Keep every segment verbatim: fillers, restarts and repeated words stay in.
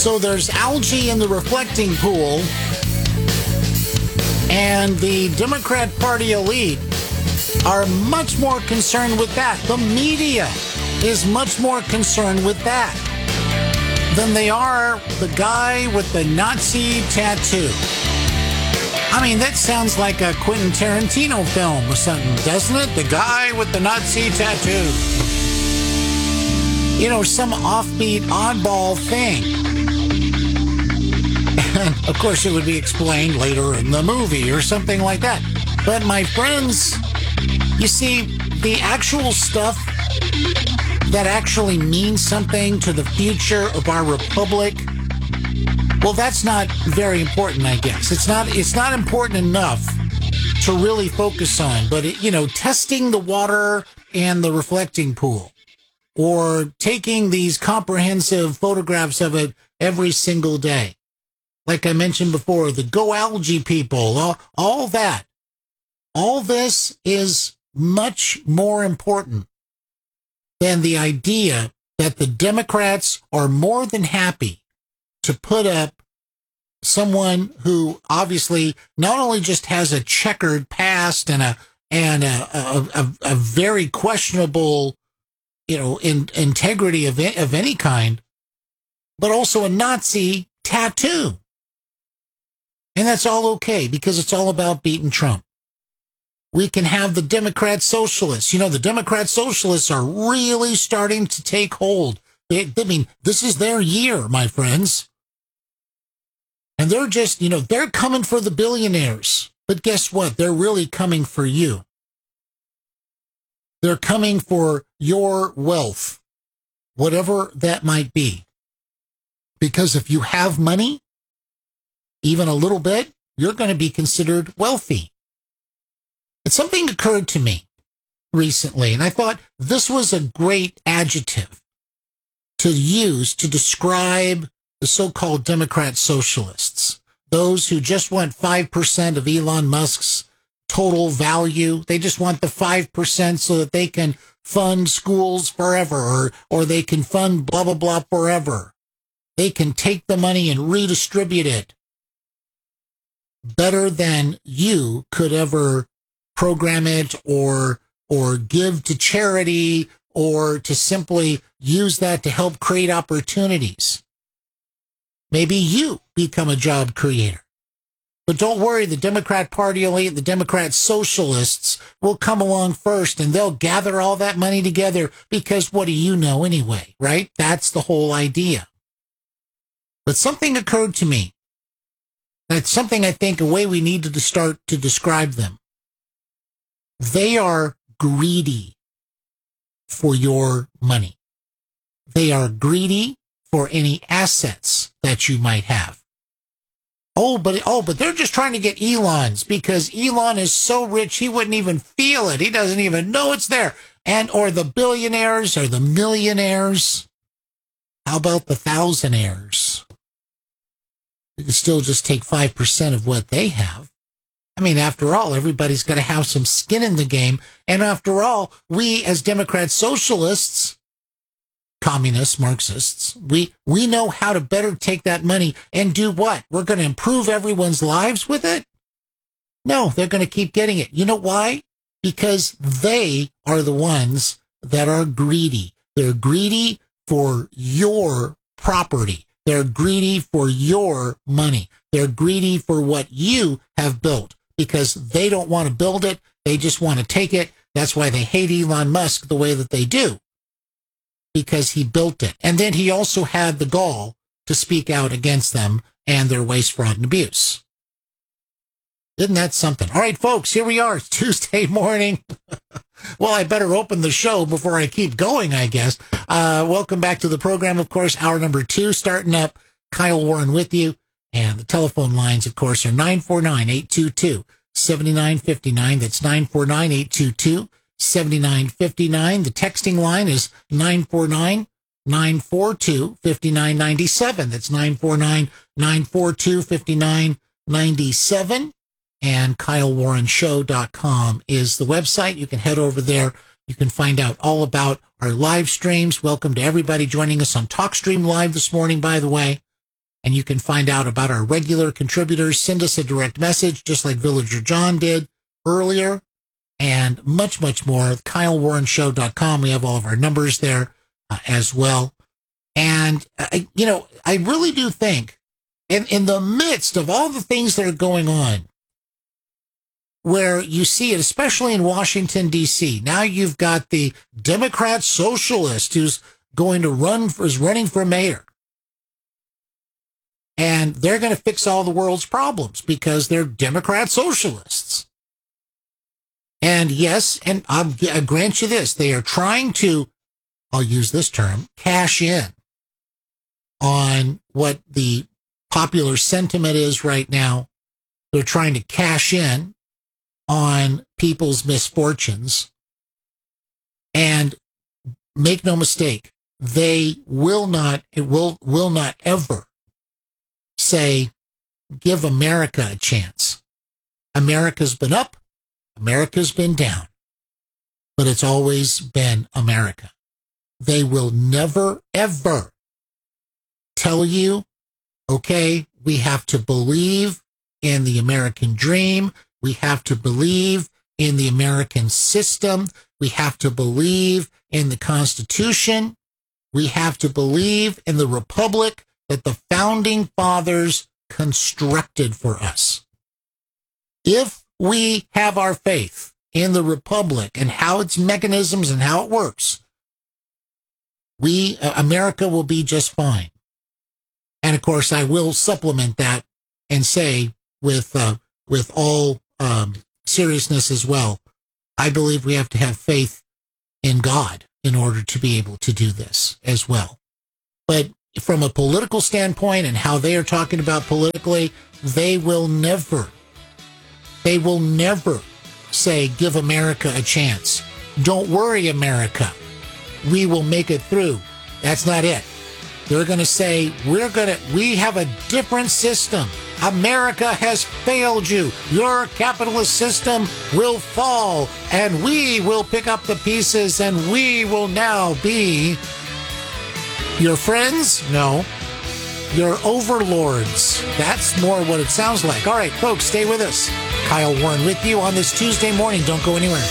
So there's algae in the reflecting pool, and the Democrat Party elite are much more concerned with that. The media is much more concerned with that than they are the guy with the Nazi tattoo. I mean, that sounds like a Quentin Tarantino film or something, doesn't it? The guy with the Nazi tattoo. You know, some offbeat, oddball thing. And, of course, it would be explained later in the movie or something like that. But, my friends, you see, the actual stuff that actually means something to the future of our republic, well, that's not very important, I guess. It's not it's not important enough to really focus on. But, it, you know, testing the water and the reflecting pool, or taking these comprehensive photographs of it every single day. Like I mentioned before, the Go Algae people, all, all that. All this is much more important than the idea that the Democrats are more than happy to put up someone who obviously not only just has a checkered past and a and a a, a, a very questionable, you know, in, integrity of of any kind, but also a Nazi tattoo. And that's all okay because it's all about beating Trump. We can have the Democrat socialists. You know, the Democrat socialists are really starting to take hold. They, I mean, this is their year, my friends. And they're just, you know, they're coming for the billionaires. But guess what? They're really coming for you. They're coming for your wealth, whatever that might be. Because if you have money, even a little bit, you're going to be considered wealthy. And something occurred to me recently, and I thought this was a great adjective to use to describe the so-called Democrat socialists, those who just want five percent of Elon Musk's total value. They just want the five percent so that they can fund schools forever, or, or they can fund blah, blah, blah forever. They can take the money and redistribute it better than you could ever program it or or give to charity or to simply use that to help create opportunities. Maybe you become a job creator. But don't worry, the Democrat Party elite, the Democrat socialists will come along first and they'll gather all that money together because what do you know anyway, right? That's the whole idea. But something occurred to me. That's something I think a way we needed to start to describe them. They are greedy for your money. They are greedy for any assets that you might have. Oh, but oh, but they're just trying to get Elon's because Elon is so rich he wouldn't even feel it. He doesn't even know it's there. And or the billionaires or the millionaires. How about the thousandaires? You can still just take five percent of what they have. I mean, after all, everybody's got to have some skin in the game. And after all, we as Democrat socialists, communists, Marxists, we, we know how to better take that money and do what? We're going to improve everyone's lives with it? No, they're going to keep getting it. You know why? Because they are the ones that are greedy. They're greedy for your property. They're greedy for your money. They're greedy for what you have built because they don't want to build it. They just want to take it. That's why they hate Elon Musk the way that they do, because he built it. And then he also had the gall to speak out against them and their waste, fraud, and abuse. Isn't that something? All right, folks, here we are. It's Tuesday morning. Well, I better open the show before I keep going, I guess. Uh, welcome back to the program, of course, hour number two, starting up. Kyle Warren with you. And the telephone lines, of course, are nine four nine, eight two two, seven nine five nine. That's nine four nine, eight two two, seven nine five nine. The texting line is nine four nine, nine four two, five nine nine seven. That's nine four nine, nine four two, five nine nine seven. And Kyle Warren Show dot com is the website. You can head over there. You can find out all about our live streams. Welcome to everybody joining us on TalkStream Live this morning, by the way. And you can find out about our regular contributors. Send us a direct message, just like Villager John did earlier, and much, much more. Kyle Warren Show dot com. We have all of our numbers there uh, as well. And, uh, you know, I really do think in, in the midst of all the things that are going on, where you see it, especially in Washington, D C, now you've got the Democrat socialist who's going to run for, is running for mayor. And they're going to fix all the world's problems because they're Democrat socialists. And yes, and I'll, I'll grant you this, they are trying to, I'll use this term, cash in on what the popular sentiment is right now. They're trying to cash in on people's misfortunes. And make no mistake, they will not, it will, will not ever say, give America a chance. America's been up, America's been down, but it's always been America. They will never, ever tell you, okay, we have to believe in the American dream. We have to believe in the American system. We have to believe in the Constitution. We have to believe in the republic that the founding fathers constructed for us. If we have our faith in the republic and how its mechanisms and how it works, we, uh, America will be just fine. And of course, I will supplement that and say with, uh, with all um, seriousness as well, I believe we have to have faith in God in order to be able to do this as well. But from a political standpoint and how they are talking about politically, they will never, they will never say, give America a chance. Don't worry, America. We will make it through. That's not it. They're going to say, we're going to, we have a different system. America has failed you. Your capitalist system will fall, and we will pick up the pieces, and we will now be your friends? No. Your overlords. That's more what it sounds like. All right, folks, stay with us. Kyle Warren with you on this Tuesday morning. Don't go anywhere.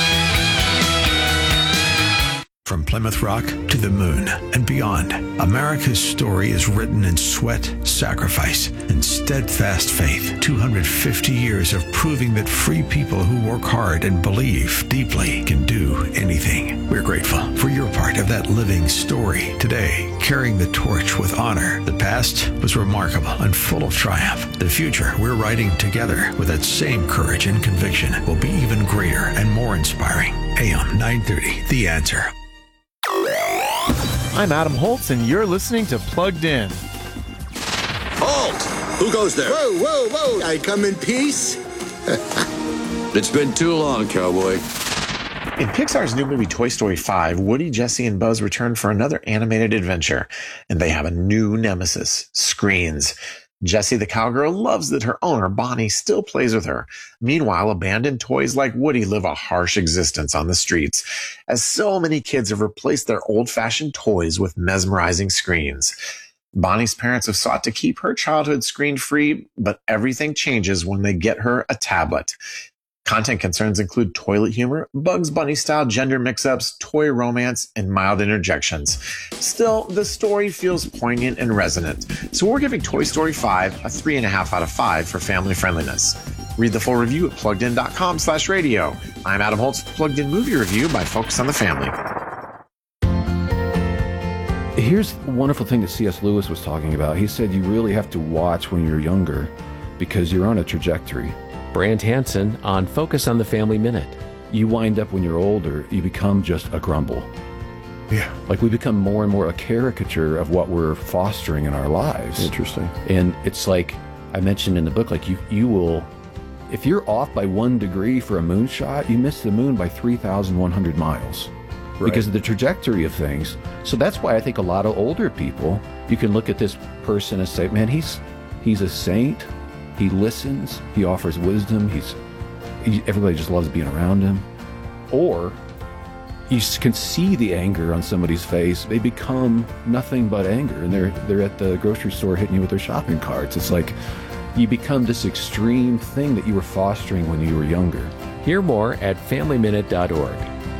From Plymouth Rock to the moon and beyond, America's story is written in sweat, sacrifice, and steadfast faith. two hundred fifty years of proving that free people who work hard and believe deeply can do anything. We're grateful for your part of that living story today, carrying the torch with honor. The past was remarkable and full of triumph. The future we're writing together with that same courage and conviction will be even greater and more inspiring. A M nine thirty, The Answer. I'm Adam Holtz, and you're listening to Plugged In. Halt! Who goes there? Whoa, whoa, whoa! I come in peace. It's been too long, cowboy. In Pixar's new movie Toy Story five, Woody, Jesse, and Buzz return for another animated adventure, and they have a new nemesis, screens. Jessie the cowgirl loves that her owner, Bonnie, still plays with her. Meanwhile, abandoned toys like Woody live a harsh existence on the streets, as so many kids have replaced their old-fashioned toys with mesmerizing screens. Bonnie's parents have sought to keep her childhood screen-free, but everything changes when they get her a tablet. Content concerns include toilet humor, Bugs Bunny-style gender mix-ups, toy romance, and mild interjections. Still, the story feels poignant and resonant, so we're giving Toy Story five a three point five out of five for family friendliness. Read the full review at pluggedin.com slash radio. I'm Adam Holtz, Plugged In Movie Review by Focus on the Family. Here's the wonderful thing that C S Lewis was talking about. He said you really have to watch when you're younger because you're on a trajectory. Brant Hansen on Focus on the Family Minute. You wind up when you're older, you become just a grumble. Yeah. Like we become more and more a caricature of what we're fostering in our lives. Interesting. And it's like I mentioned in the book, like you, you will, if you're off by one degree for a moonshot, you miss the moon by three thousand one hundred miles. Right. Because of the trajectory of things. So that's why I think a lot of older people, you can look at this person and say, man, he's he's a saint. He listens. He offers wisdom. He's he, everybody just loves being around him. Or you can see the anger on somebody's face. They become nothing but anger, and they're they're at the grocery store hitting you with their shopping carts. It's like you become this extreme thing that you were fostering when you were younger. Hear more at family minute dot org.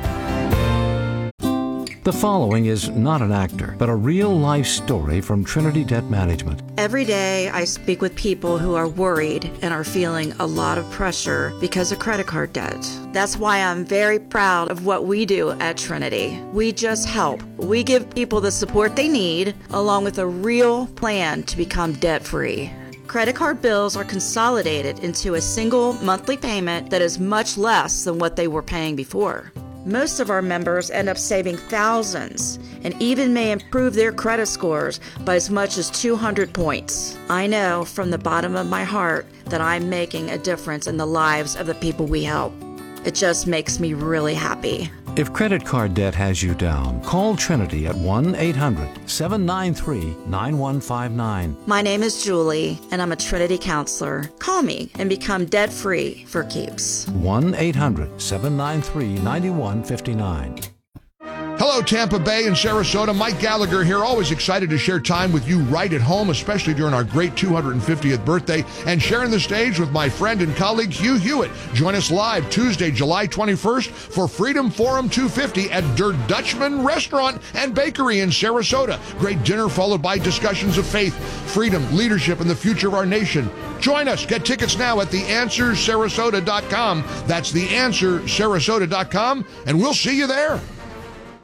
The following is not an actor, but a real-life story from Trinity Debt Management. Every day I speak with people who are worried and are feeling a lot of pressure because of credit card debt. That's why I'm very proud of what we do at Trinity. We just help. We give people the support they need, along with a real plan to become debt-free. Credit card bills are consolidated into a single monthly payment that is much less than what they were paying before. Most of our members end up saving thousands and even may improve their credit scores by as much as two hundred points. I know from the bottom of my heart that I'm making a difference in the lives of the people we help. It just makes me really happy. If credit card debt has you down, call Trinity at one eight hundred seven nine three nine one five nine. My name is Julie, and I'm a Trinity counselor. Call me and become debt-free for keeps. one eight hundred seven nine three nine one five nine. Hello, Tampa Bay and Sarasota. Mike Gallagher here, always excited to share time with you right at home, especially during our great two hundred fiftieth birthday, and sharing the stage with my friend and colleague Hugh Hewitt. Join us live Tuesday, July twenty-first for Freedom Forum two fifty at Der Dutchman Restaurant and Bakery in Sarasota. Great dinner followed by discussions of faith, freedom, leadership, and the future of our nation. Join us. Get tickets now at the answer sarasota dot com. That's the answer sarasota dot com, and we'll see you there.